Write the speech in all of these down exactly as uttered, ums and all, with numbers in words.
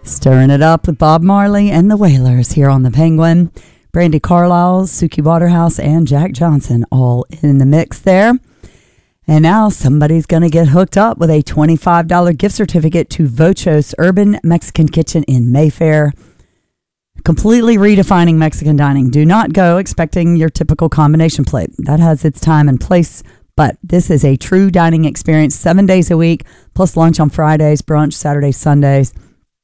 Stirring it up with Bob Marley and the Wailers here on the Penguin. Brandi Carlile, Suki Waterhouse, and Jack Johnson all in the mix there. And now somebody's going to get hooked up with a twenty-five dollars gift certificate to Vochos Urban Mexican Kitchen in Mayfair. Completely redefining Mexican dining. Do not go expecting your typical combination plate. That has its time and place, but this is a true dining experience seven days a week, plus lunch on Fridays, brunch Saturdays, Sundays.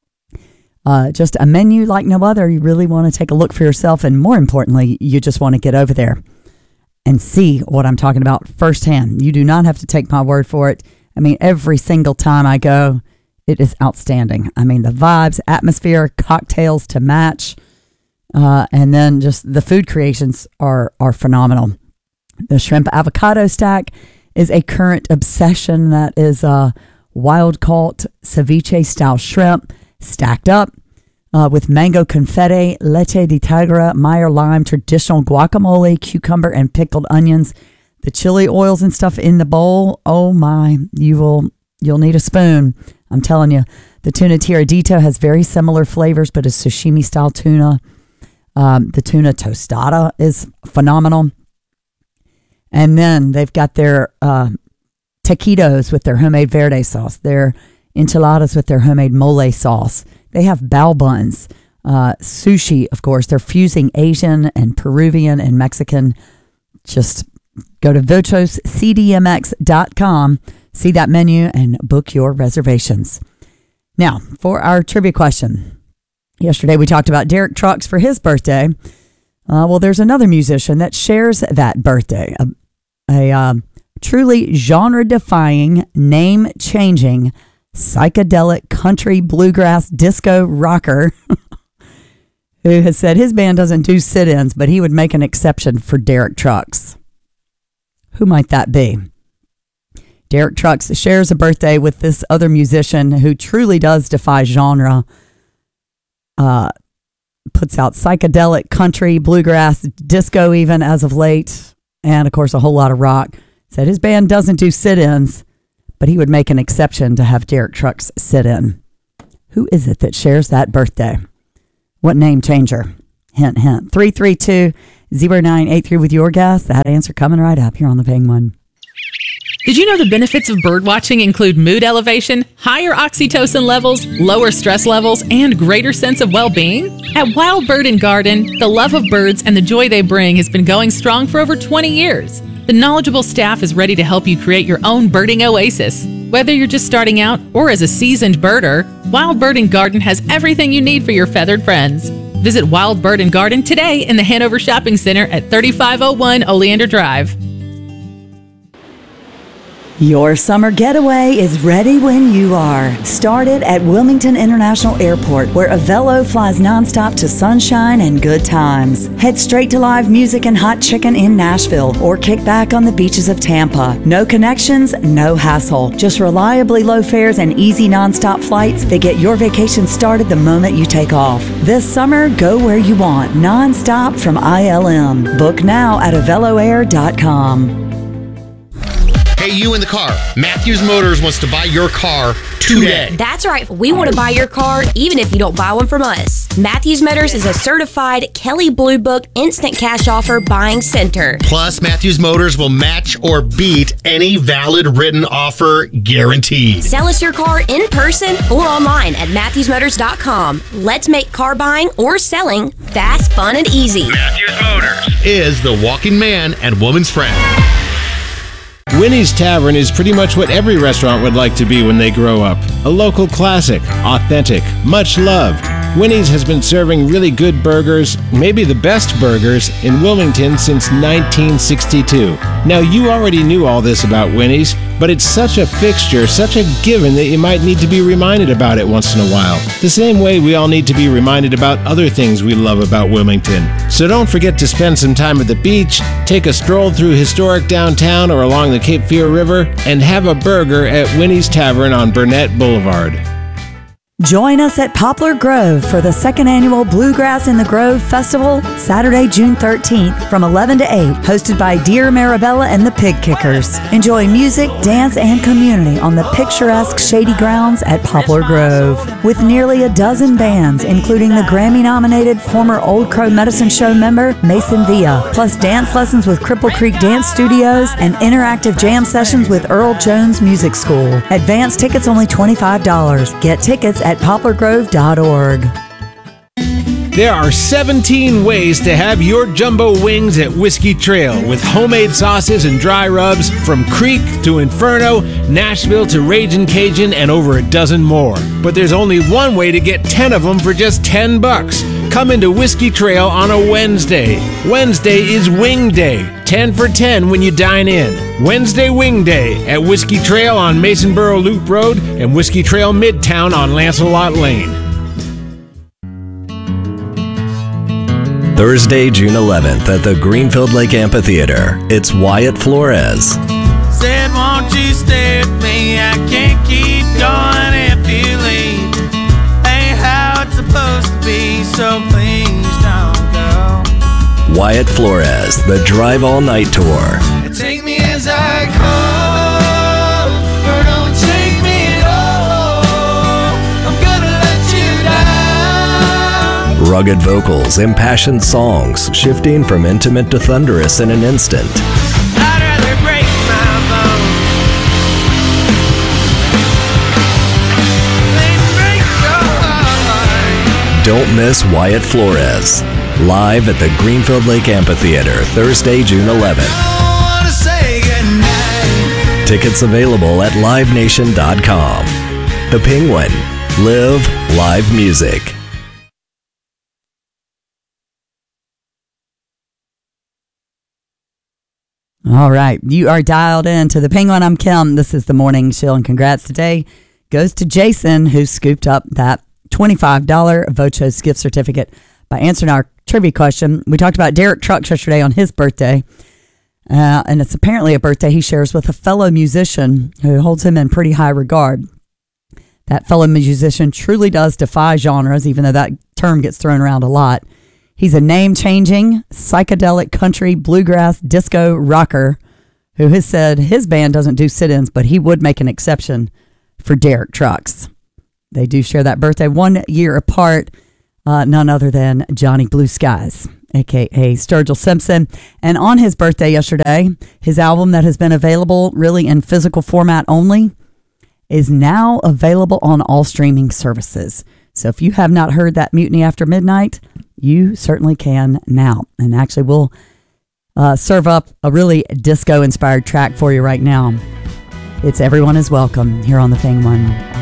Uh, just a menu like no other. You really want to take a look for yourself, and more importantly, you just want to get over there and see what I'm talking about firsthand. You do not have to take my word for it. I mean, every single time I go, it is outstanding. I mean, the vibes, atmosphere, cocktails to match, uh, and then just the food creations are are phenomenal. The shrimp avocado stack is a current obsession. That is a wild caught ceviche style shrimp stacked up uh, with mango confetti, leche de tigre, Meyer lime, traditional guacamole, cucumber, and pickled onions. The chili oils and stuff in the bowl. Oh my, you will you'll need a spoon. I'm telling you. The tuna tiradito has very similar flavors, but is sashimi style tuna. Um, the tuna tostada is phenomenal. And then they've got their uh, taquitos with their homemade verde sauce. Their enchiladas with their homemade mole sauce. They have bao buns, uh, sushi, of course. They're fusing Asian and Peruvian and Mexican. Just go to vochos c d m x dot com, see that menu, and book your reservations. Now, for our trivia question. Yesterday we talked about Derek Trucks for his birthday. Uh, well, there's another musician that shares that birthday. A, a uh, truly genre-defying, name-changing, psychedelic country bluegrass disco rocker who has said his band doesn't do sit-ins, but he would make an exception for Derek Trucks. Who might that be? Derek Trucks shares a birthday with this other musician who truly does defy genre. Uh, puts out psychedelic country, bluegrass, disco even as of late, and of course a whole lot of rock. Said his band doesn't do sit-ins, but he would make an exception to have Derek Trucks sit in. Who is it that shares that birthday? What name changer? Hint, hint. three three two, zero nine eight three with your guess. That answer coming right up here on the Penguin. Did you know the benefits of bird watching include mood elevation, higher oxytocin levels, lower stress levels, and greater sense of well-being? At Wild Bird and Garden, the love of birds and the joy they bring has been going strong for over twenty years. The knowledgeable staff is ready to help you create your own birding oasis. Whether you're just starting out or as a seasoned birder, Wild Bird and Garden has everything you need for your feathered friends. Visit Wild Bird and Garden today in the Hanover Shopping Center at thirty-five oh one Oleander Drive. Your summer getaway is ready when you are. Start it at Wilmington International Airport, where Avelo flies nonstop to sunshine and good times. Head straight to live music and hot chicken in Nashville, or kick back on the beaches of Tampa. No connections, no hassle. Just reliably low fares and easy nonstop flights that get your vacation started the moment you take off. This summer, go where you want, nonstop from I L M. Book now at avelo air dot com. Hey, you in the car. Matthews Motors wants to buy your car today. That's right. We want to buy your car even if you don't buy one from us. Matthews Motors is a certified Kelley Blue Book instant cash offer buying center. Plus, Matthews Motors will match or beat any valid written offer guaranteed. Sell us your car in person or online at matthews motors dot com. Let's make car buying or selling fast, fun, and easy. Matthews Motors is the walking man and woman's friend. Winnie's Tavern is pretty much what every restaurant would like to be when they grow up. A local classic, authentic, much loved. Winnie's has been serving really good burgers, maybe the best burgers, in Wilmington since nineteen sixty-two. Now, you already knew all this about Winnie's, but it's such a fixture, such a given that you might need to be reminded about it once in a while. The same way we all need to be reminded about other things we love about Wilmington. So don't forget to spend some time at the beach, take a stroll through historic downtown or along the Cape Fear River, and have a burger at Winnie's Tavern on Burnett Boulevard. Join us at Poplar Grove for the second annual Bluegrass in the Grove Festival, Saturday, June thirteenth from eleven to eight, hosted by Dear Marabella and the Pig Kickers. Enjoy music, dance, and community on the picturesque shady grounds at Poplar Grove. With nearly a dozen bands, including the Grammy-nominated former Old Crow Medicine Show member Mason Villa, plus dance lessons with Cripple Creek Dance Studios and interactive jam sessions with Earl Jones Music School. Advance tickets only twenty-five dollars. Get tickets at poplar grove dot org. There are seventeen ways to have your jumbo wings at Whiskey Trail, with homemade sauces and dry rubs from Creek to Inferno, Nashville to Ragin' Cajun, and over a dozen more. But there's only one way to get ten of them for just ten bucks. Come into Whiskey Trail on a Wednesday. Wednesday is Wing Day. ten for ten when you dine in. Wednesday Wing Day at Whiskey Trail on Masonboro Loop Road and Whiskey Trail Midtown on Lancelot Lane. Thursday, June eleventh at the Greenfield Lake Amphitheater. It's Wyatt Flores. Said, won't you stay with me? I can't keep going if you leave. Ain't how it's supposed to be, so please don't go. Wyatt Flores, the Drive All Night Tour. Take me as I come, or don't take me at all. I'm gonna let you down. Rugged vocals, impassioned songs, shifting from intimate to thunderous in an instant. I'd rather break my bones than break your heart. Don't miss Wyatt Flores. Live at the Greenfield Lake Amphitheater, Thursday, June eleventh. I wanna say goodnight. Tickets available at live nation dot com. The Penguin. Live live music. All right. You are dialed in to the Penguin. I'm Kim. This is the Morning Chill, and congrats today goes to Jason, who scooped up that twenty-five dollars Vochos gift certificate by answering our trivia question. We talked about Derek Trucks yesterday on his birthday, uh, and it's apparently a birthday he shares with a fellow musician who holds him in pretty high regard. That fellow musician truly does defy genres, even though that term gets thrown around a lot. He's a name-changing, psychedelic country, bluegrass, disco rocker who has said his band doesn't do sit-ins, but he would make an exception for Derek Trucks. They do share that birthday one year apart, uh, none other than Johnny Blue Skies, a k a. Sturgill Simpson. And on his birthday yesterday, his album that has been available really in physical format only is now available on all streaming services. So if you have not heard that Mutiny After Midnight, you certainly can now. And actually, we'll uh, serve up a really disco-inspired track for you right now. It's Everyone is Welcome here on the Penguin.